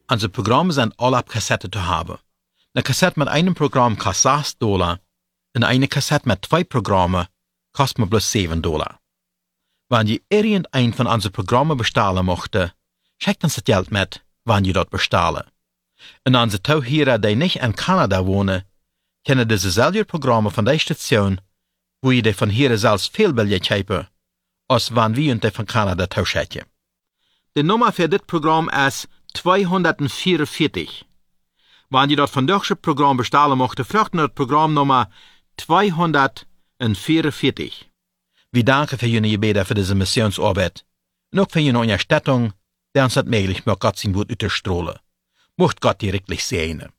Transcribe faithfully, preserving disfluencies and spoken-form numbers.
Unsere Programme sind alle auf Kassette zu haben. Eine Kassette mit einem Programm kostet sechs Dollar und eine Kassette mit zwei Programmen kostet mir bloß sieben Dollar. Wenn ihr irgendein von unseren Programmen bestellen möchte, schickt uns das Geld mit, wenn ihr dort bestellen. Und unsere Zuhörer, die nicht in Kanada wohnen, können diese selben Programme von der Station, wo ihr die von hier selbst viel billiger kaufen, als wenn wir uns von Kanada zuschicken. Die Nummer für das Programm ist zweihundertvierundvierzig. Wenn ihr dort von deutschen Programm bestellen möchtet, fragt ihr das Programmnummer zweihundertvierundvierzig. Wir danken für Ihre Gebete für diese Missionsarbeit und auch für Ihre Unterstützung, der uns das möglich macht, Gott sein Wort auszustrahlen. Mocht Gott die wirklich segnen.